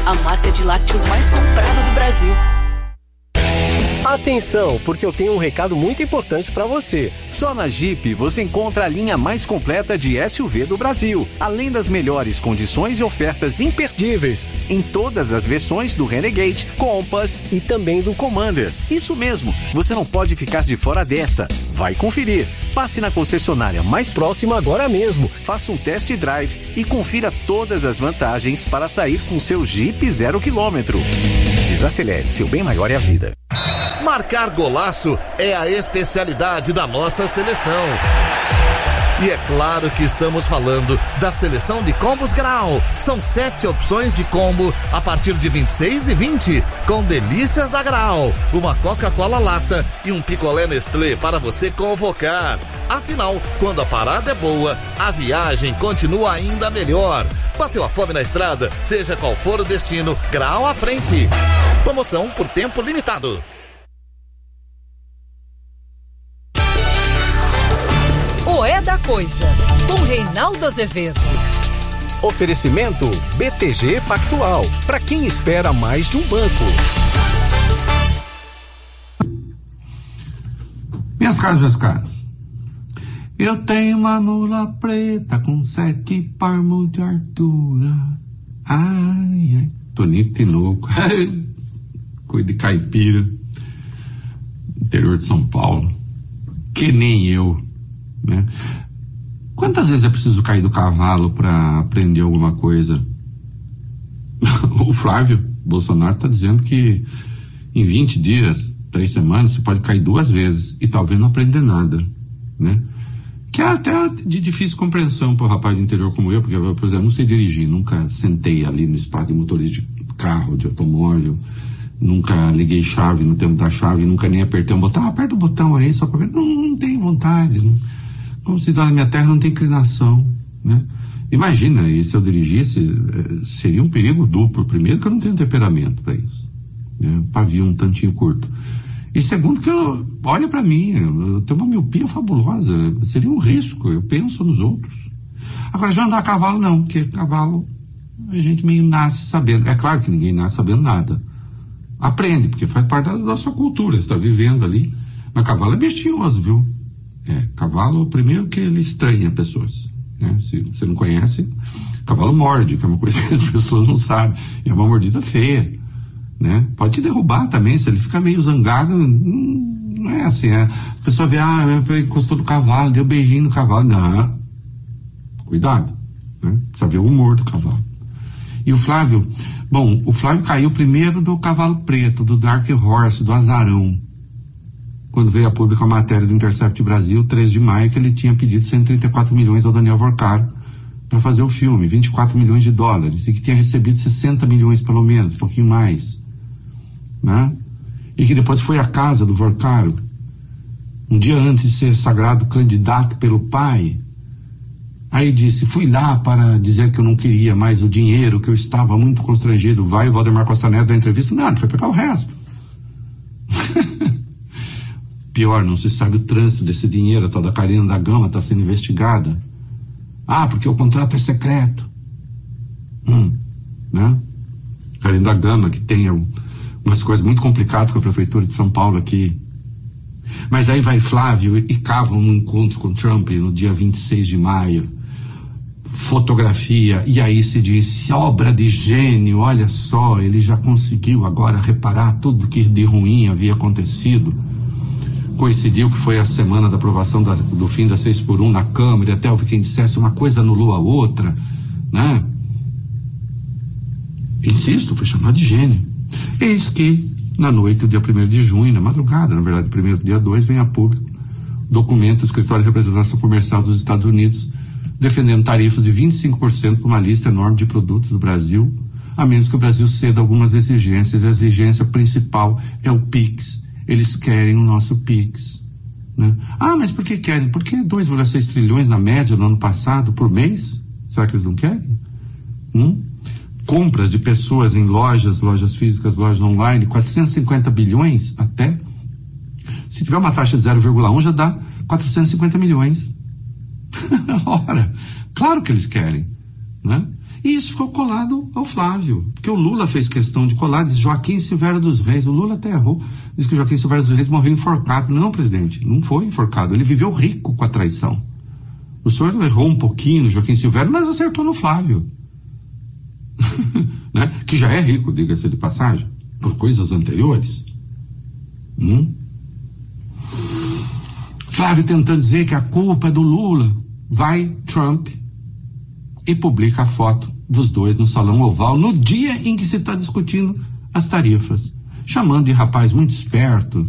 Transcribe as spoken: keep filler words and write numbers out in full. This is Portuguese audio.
a marca de lácteos mais comprada do Brasil. Atenção, porque eu tenho um recado muito importante para você. Só na Jeep você encontra a linha mais completa de S U V do Brasil, além das melhores condições e ofertas imperdíveis em todas as versões do Renegade, Compass e também do Commander. Isso mesmo, você não pode ficar de fora dessa. Vai conferir. Passe na concessionária mais próxima agora mesmo. Faça um test drive e confira todas as vantagens para sair com seu Jeep zero quilômetro. Desacelere, seu bem maior é a vida. Marcar golaço é a especialidade da nossa seleção. E é claro que estamos falando da seleção de combos Grau. São sete opções de combo a partir de vinte e seis e vinte, com delícias da Grau, uma Coca-Cola lata e um picolé Nestlé para você convocar. Afinal, quando a parada é boa, a viagem continua ainda melhor. Bateu a fome na estrada? Seja qual for o destino, Grau à frente. Promoção por tempo limitado. O É da Coisa, com Reinaldo Azevedo. Oferecimento B T G Pactual, para quem espera mais de um banco. Minhas caras, meus caros, eu tenho uma mula preta com sete palmos de altura. Ai, ai, Tonico Tinoco, coisa de caipira, interior de São Paulo, que nem eu. Né? Quantas vezes é preciso cair do cavalo para aprender alguma coisa? O Flávio Bolsonaro está dizendo que em vinte dias, três semanas, você pode cair duas vezes e talvez não aprender nada, né? Que é até de difícil compreensão para um rapaz do interior como eu, porque, por exemplo, não sei dirigir, nunca sentei ali no espaço de motorista de carro, de automóvel, nunca liguei chave no tempo da chave, nunca nem apertei um botão. Aperta o botão aí só para ver. Não, não tenho vontade, não. Como se dá na minha terra, não tem inclinação, né? Imagina, e se eu dirigisse, seria um perigo duplo. Primeiro, que eu não tenho temperamento para isso, né? Pavio um tantinho curto. E segundo, que eu, olha para mim, eu tenho uma miopia fabulosa, seria um risco, eu penso nos outros. Agora, já andar a cavalo, não, porque cavalo a gente meio nasce sabendo. É claro que ninguém nasce sabendo nada. Aprende, porque faz parte da, da sua cultura, você está vivendo ali. Mas cavalo é bestinhoso, viu? É, cavalo, primeiro que ele estranha pessoas, né? Se você não conhece, cavalo morde, que é uma coisa que as pessoas não sabem, é uma mordida feia, né? Pode te derrubar também, se ele fica meio zangado, não é assim, é, a pessoa vê, ah, encostou no cavalo, deu beijinho no cavalo, não, cuidado, né? Precisa ver o humor do cavalo. E o Flávio, bom, o Flávio caiu primeiro do cavalo preto, do Dark Horse, do azarão, quando veio a público a matéria do Intercept Brasil, três de maio, que ele tinha pedido cento e trinta e quatro milhões ao Daniel Vorcaro para fazer o filme, vinte e quatro milhões de dólares, e que tinha recebido sessenta milhões pelo menos, um pouquinho mais, né? E que depois foi à casa do Vorcaro, um dia antes de ser sagrado candidato pelo pai, aí disse, fui lá para dizer que eu não queria mais o dinheiro, que eu estava muito constrangido, vai o Valdemar Costa Neto da entrevista, não, não foi pegar o resto. Pior, não se sabe o trânsito desse dinheiro, a tal da Karina da Gama está sendo investigada. Ah, porque o contrato é secreto. Hum, né? Karina da Gama, que tem umas coisas muito complicadas com a Prefeitura de São Paulo aqui. Mas aí vai Flávio e cava um encontro com Trump no dia vinte e seis de maio. Fotografia, e aí se diz, obra de gênio, olha só, ele já conseguiu agora reparar tudo que de ruim havia acontecido. Coincidiu que foi a semana da aprovação da, do fim da seis por um na Câmara, e até houve quem dissesse uma coisa anulou a outra, né? Insisto, foi chamado de gênio. Eis que, na noite do dia primeiro de junho, na madrugada, na verdade, primeiro dia dois, vem a público documento do Escritório de Representação Comercial dos Estados Unidos defendendo tarifas de vinte e cinco por cento para uma lista enorme de produtos do Brasil, a menos que o Brasil ceda algumas exigências. A exigência principal é o PIX. Eles querem o nosso PIX, né? Ah, mas por que querem? Porque dois vírgula seis trilhões na média no ano passado por mês? Será que eles não querem? Hum? Compras de pessoas em lojas, lojas físicas, lojas online, quatrocentos e cinquenta bilhões até. Se tiver uma taxa de zero vírgula um já dá quatrocentos e cinquenta milhões. Ora, claro que eles querem, né? E isso ficou colado ao Flávio, porque o Lula fez questão de colar, diz Joaquim Silveira dos Reis. O Lula até errou, diz que Joaquim Silveira dos Reis morreu enforcado. Não, presidente, não foi enforcado, ele viveu rico com a traição. O senhor errou um pouquinho no Joaquim Silveira, mas acertou no Flávio. Né? Que já é rico, diga-se de passagem, por coisas anteriores. Hum? Flávio tentando dizer que a culpa é do Lula. Vai Trump e publica a foto dos dois no Salão Oval no dia em que se está discutindo as tarifas, chamando de rapaz muito esperto,